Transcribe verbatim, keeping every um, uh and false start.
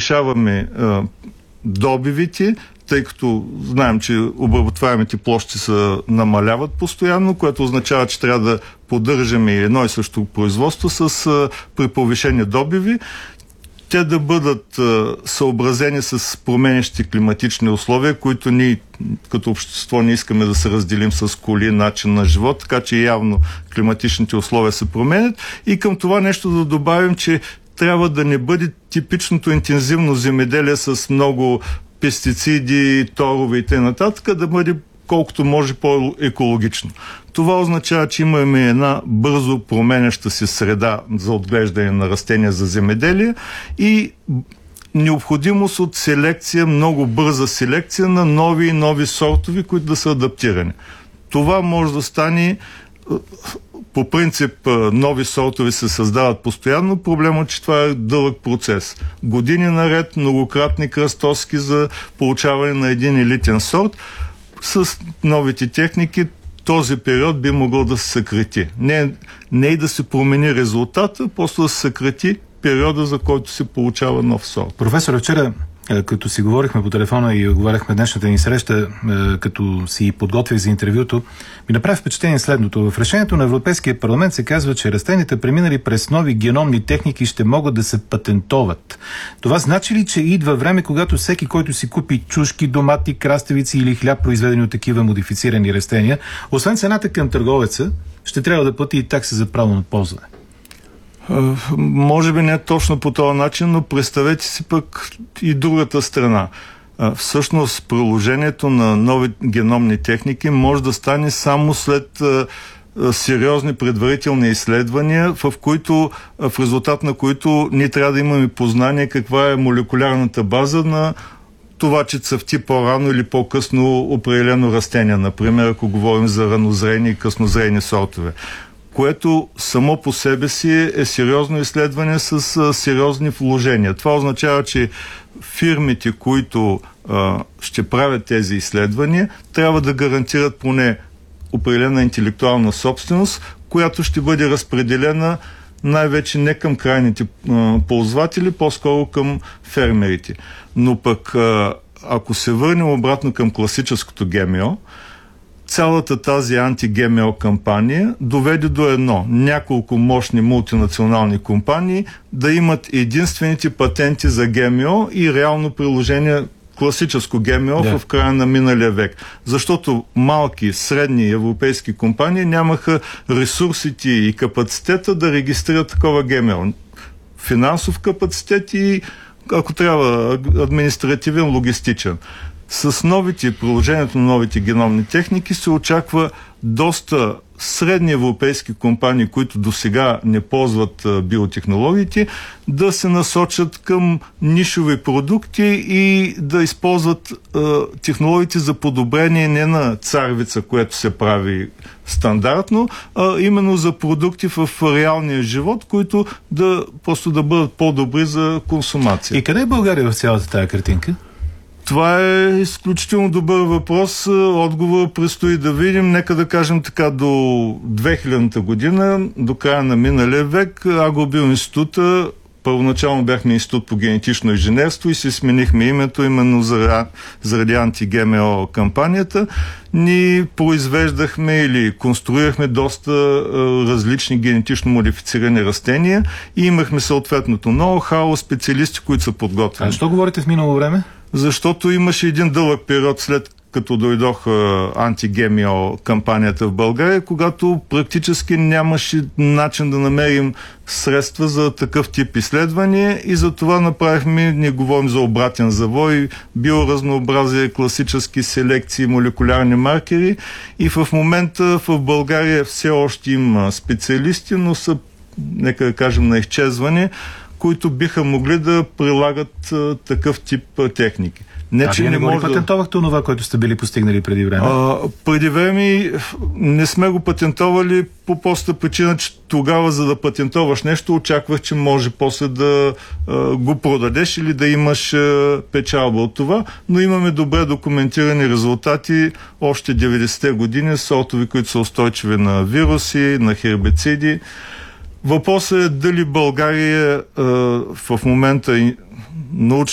повишаваме а, добивите, тъй като знаем, че обработваемите площи се намаляват постоянно, което означава, че трябва да поддържаме едно и също производство с, а, при повишени добиви, те да бъдат а, съобразени с променящи климатични условия, които ние като общество не искаме да се разделим с коли, начин на живот, така че явно климатичните условия се променят. И към това нещо да добавим, че трябва да не бъде типичното интензивно земеделие с много пестициди, торове и т.н., да бъде колкото може по-екологично. Това означава, че имаме една бързо променяща се среда за отглеждане на растения за земеделие и необходимост от селекция, много бърза селекция на нови и нови сортови, които да са адаптирани. Това може да стане по принцип, нови сортове се създават постоянно. Проблемът е, че това е дълъг процес. Години наред, многократни кръстоски за получаване на един елитен сорт. С новите техники този период би могъл да се съкрати. Не, не и да се промени резултата, просто да се съкрати периода, за който се получава нов сорт. Професор, вчера, като си говорихме по телефона и отговаряхме днешната ни среща, като си подготвих за интервюто, ми направи впечатление следното. В решението на Европейския парламент се казва, че растенията, преминали през нови геномни техники, ще могат да се патентоват. Това значи ли, че идва време, когато всеки, който си купи чушки, домати, краставици или хляб, произведени от такива модифицирани растения, освен цената към търговеца, ще трябва да плати и такса за право на ползване? Uh, може би не точно по този начин, но представете си пък и другата страна. Uh, всъщност приложението на нови геномни техники може да стане само след uh, сериозни предварителни изследвания, в които, в резултат на които ние трябва да имаме познание каква е молекулярната база на това, че цъфти по-рано или по-късно определено растение. Например, ако говорим за ранозрейни и къснозрейни сортове, което само по себе си е сериозно изследване с а, сериозни вложения. Това означава, че фирмите, които а, ще правят тези изследвания, трябва да гарантират поне определена интелектуална собственост, която ще бъде разпределена най-вече не към крайните а, ползватели, по-скоро към фермерите. Но пък, а, ако се върнем обратно към класическото ГМО, цялата тази анти-ГМО кампания доведе до едно. Няколко мощни мултинационални компании да имат единствените патенти за ГМО и реално приложение класическо ГМО yeah. в края на миналия век. Защото малки, средни европейски компании нямаха ресурсите и капацитета да регистрират такова ГМО. Финансов капацитет и, ако трябва, административен, логистичен. С новите, приложението на новите геномни техники се очаква доста средни европейски компании, които досега не ползват а, биотехнологиите, да се насочат към нишови продукти и да използват а, технологиите за подобрение не на царевица, което се прави стандартно, а именно за продукти в реалния живот, които да просто да бъдат по-добри за консумация. И къде е България в цялата тая картинка? Това е изключително добър въпрос. Отговор предстои да видим. Нека да кажем така, до две хилядната година, до края на миналия век, Агробиоинститута, първоначално бяхме институт по генетично инженерство и си сменихме името именно заради, заради анти-ГМО кампанията. Ни произвеждахме или конструирахме доста е, различни генетично модифицирани растения и имахме съответното ноу-хау, специалисти, които са подготвени. А защо говорите в минало време? Защото имаше един дълъг период след като дойдох анти-ГМО кампанията в България, когато практически нямаше начин да намерим средства за такъв тип изследвания и за това направихме, ние говорим за обратен завой, биоразнообразие, класически селекции, молекулярни маркери и в момента в България все още има специалисти, но са, нека да кажем, на изчезване, които биха могли да прилагат а, такъв тип а, техники. Не, а че вие не, не може да патентовахте това, което сте били постигнали преди време? А, преди време не сме го патентовали по простата причина, че тогава, за да патентоваш нещо, очаквах, че може после да а, го продадеш или да имаш а, печалба от това, но имаме добре документирани резултати още деветдесетте години, сортови, които са устойчиви на вируси, на хербициди. Въпросът е дали България а, в момента научно